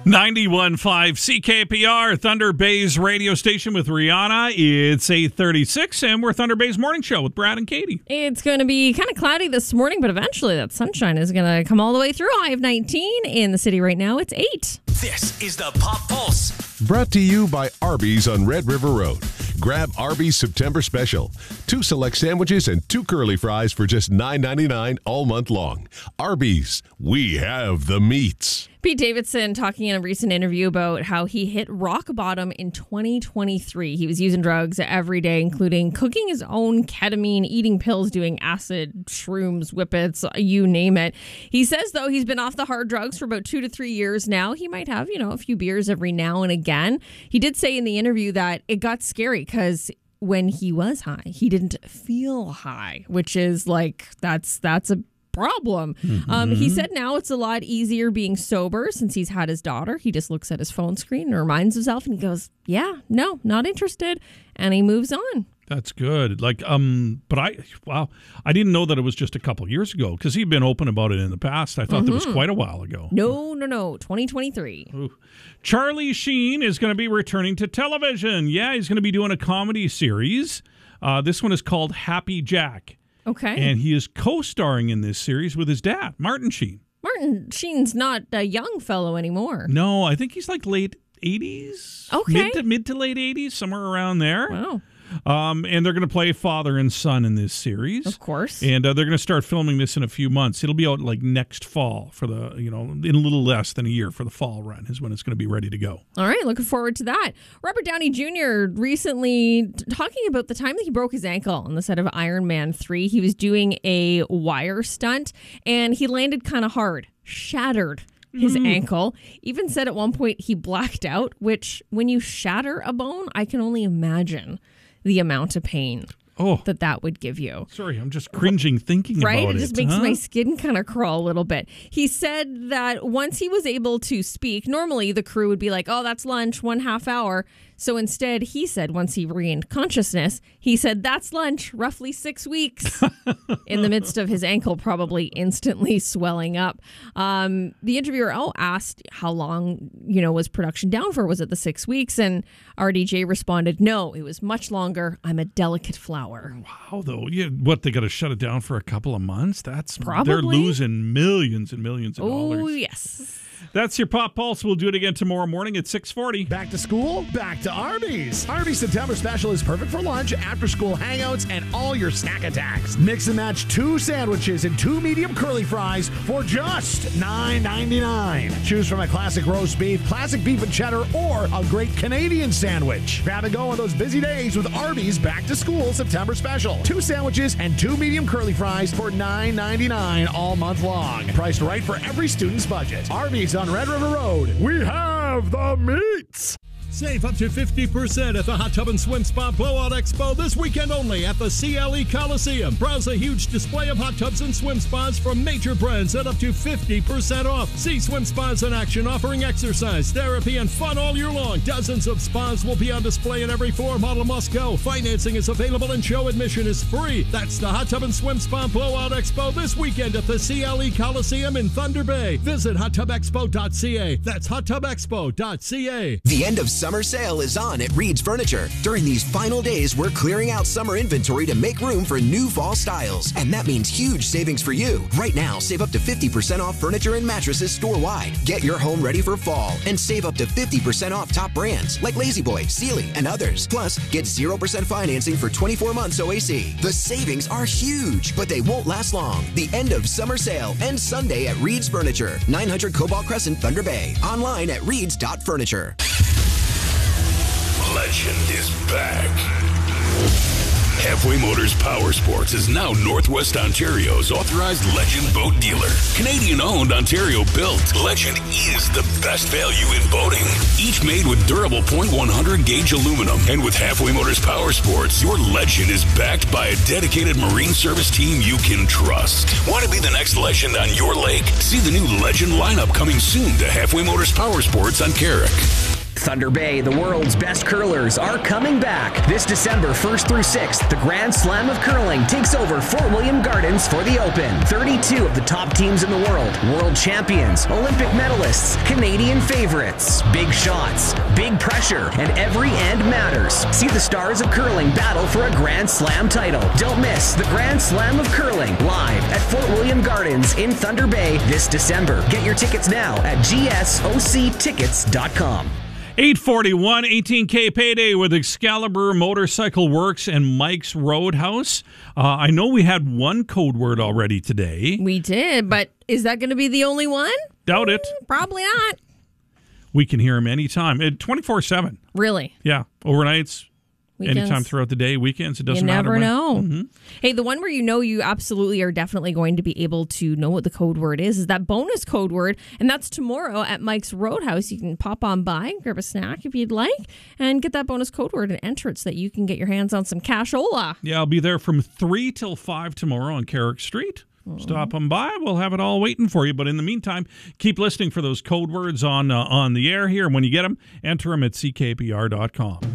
91.5 CKPR, Thunder Bay's radio station with Rihanna. It's 8:36, and we're Thunder Bay's morning show with Brad and Katie. It's going to be kind of cloudy this morning, but eventually that sunshine is going to come all the way through. High of 19 in the city right now. It's 8. This is the Pop Pulse. Brought to you by Arby's on Red River Road. Grab Arby's September Special. 2 select sandwiches and 2 curly fries for just $9.99 all month long. Arby's, we have the meats. Pete Davidson talking in a recent interview about how he hit rock bottom in 2023. He was using drugs every day, including cooking his own ketamine, eating pills, doing acid, shrooms, whippets, you name it. He says, though, he's been off the hard drugs for about 2 to 3 years now. He might have, a few beers every now and again. He did say in the interview that it got scary because when he was high, he didn't feel high, which is like, that's a problem. He said now it's a lot easier being sober since he's had his daughter. He just looks at his phone screen and reminds himself and he goes, yeah, no, not interested. And he moves on. That's good. But I didn't know that it was just a couple years ago because he'd been open about it in the past. I thought that was quite a while ago. No, 2023. Ooh. Charlie Sheen is going to be returning to television. Yeah, he's going to be doing a comedy series. This one is called Happy Jack. Okay. And he is co-starring in this series with his dad, Martin Sheen. Martin Sheen's not a young fellow anymore. No, I think he's like late 80s. Okay. Mid to late 80s, somewhere around there. Wow. And they're going to play father and son in this series. Of course. And they're going to start filming this in a few months. It'll be out like next fall for the, in a little less than a year for the fall run is when it's going to be ready to go. All right. Looking forward to that. Robert Downey Jr. recently talking about the time that he broke his ankle on the set of Iron Man 3. He was doing a wire stunt and he landed kind of hard, shattered his ankle. Even said at one point he blacked out, which when you shatter a bone, I can only imagine the amount of pain that would give you. Sorry, I'm just cringing thinking about it. Right? It just makes my skin kind of crawl a little bit. He said that once he was able to speak, normally the crew would be like, oh, that's lunch, 1.5 hour. So instead, he said, once he regained consciousness, he said, that's lunch, roughly 6 weeks, in the midst of his ankle probably instantly swelling up. The interviewer asked how long, was production down for? Was it the 6 weeks? And RDJ responded, no, it was much longer. I'm a delicate flower. Wow, though. They got to shut it down for a couple of months? That's probably. They're losing millions and millions of dollars. Oh, yes. That's your Pop Pulse. We'll do it again tomorrow morning at 6:40. Back to school? Back to Arby's. Arby's September Special is perfect for lunch, after-school hangouts, and all your snack attacks. Mix and match 2 sandwiches and 2 medium curly fries for just $9.99. Choose from a classic roast beef, classic beef and cheddar, or a great Canadian sandwich. Grab and go on those busy days with Arby's Back to School September Special. 2 sandwiches and 2 medium curly fries for $9.99 all month long. Priced right for every student's budget. Arby's on Red River Road. We have the meats. Save up to 50% at the Hot Tub and Swim Spa Blowout Expo this weekend only at the CLE Coliseum. Browse a huge display of hot tubs and swim spas from major brands at up to 50% off. See swim spas in action offering exercise, therapy, and fun all year long. Dozens of spas will be on display and every floor model must go. Financing is available and show admission is free. That's the Hot Tub and Swim Spa Blowout Expo this weekend at the CLE Coliseum in Thunder Bay. Visit hottubexpo.ca. That's hottubexpo.ca. The end of summer sale is on at Reed's Furniture. During these final days, we're clearing out summer inventory to make room for new fall styles. And that means huge savings for you. Right now, save up to 50% off furniture and mattresses store-wide. Get your home ready for fall and save up to 50% off top brands like La-Z-Boy, Sealy, and others. Plus, get 0% financing for 24 months OAC. The savings are huge, but they won't last long. The end of summer sale ends Sunday at Reed's Furniture, 900 Cobalt Crescent, Thunder Bay. Online at reeds.furniture. Legend is back. Halfway Motors Power Sports is now Northwest Ontario's authorized Legend boat dealer. Canadian-owned, Ontario-built, Legend is the best value in boating. Each made with durable .100 gauge aluminum. And with Halfway Motors Power Sports, your Legend is backed by a dedicated marine service team you can trust. Want to be the next legend on your lake? See the new Legend lineup coming soon to Halfway Motors Power Sports on Carrick. Thunder Bay, the world's best curlers, are coming back. This December 1st through 6th, the Grand Slam of Curling takes over Fort William Gardens for the Open. 32 of the top teams in the world champions, Olympic medalists, Canadian favorites. Big shots, big pressure, and every end matters. See the stars of curling battle for a Grand Slam title. Don't miss the Grand Slam of Curling live at Fort William Gardens in Thunder Bay this December. Get your tickets now at gsoctickets.com. 841, 18K payday with Excalibur Motorcycle Works and Mike's Roadhouse. I know we had one code word already today. We did, but is that going to be the only one? Doubt it. Probably not. We can hear him anytime, 24/7. Really? Yeah, overnights, Weekends. anytime throughout the day, weekends. It doesn't matter. You never know. Mm-hmm. Hey, the one where you absolutely are definitely going to be able to know what the code word is that bonus code word, and that's tomorrow at Mike's Roadhouse. You can pop on by, grab a snack if you'd like, and get that bonus code word and enter it so that you can get your hands on some cashola. Yeah, I'll be there from 3 till 5 tomorrow on Carrick Street. Stop on by. We'll have it all waiting for you. But in the meantime, keep listening for those code words on the air here. And when you get them, enter them at ckpr.com.